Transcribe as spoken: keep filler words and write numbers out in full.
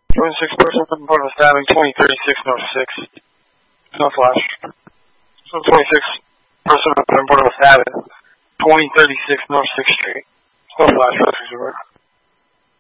twenty-six person report of stabbing, twenty thirty-six North sixth. No flash. So twenty-six person report of stabbing, twenty thirty-six North sixth Street. No flash, refugee report.